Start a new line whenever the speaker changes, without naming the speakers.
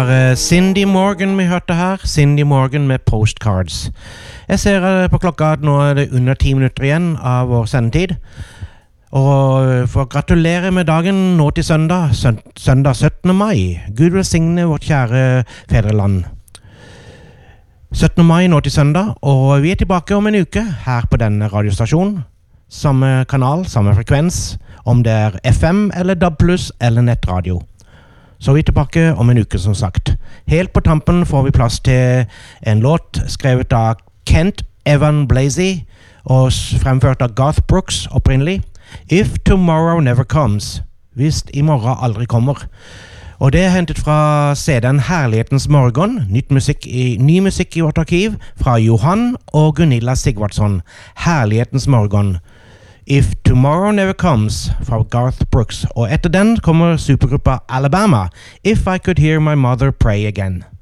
Cindy Morgan vi hørte her. Cindy Morgan med Postcards. Jeg ser på klokka at nå det under 10 minutter igjen av vår sendetid. Og for å gratulere med dagen nå til søndag, søndag 17. mai. Gud velsigne vårt kjære fedreland. 17. mai nå til søndag, og vi tilbake om en uke her på denne radiostasjonen. Samme kanal, samme frekvens, om det FM eller DAB+, eller nettradio. Så vi tilbake om en uke som sagt. Helt på tampen får vi plass til en låt skrevet av Kent Evan Blasey og fremført av Garth Brooks opprinnelig. If Tomorrow Never Comes. Hvis i morgen aldri kommer. Og det hentet fra CD-en Herlighetens Morgen. Ny musikk i vårt arkiv fra Johan og Gunilla Sigvardsson. Herlighetens Morgen. If Tomorrow Never Comes fra Garth Brooks. Og etter den kommer supergruppa Alabama. If I Could Hear My Mother Pray Again.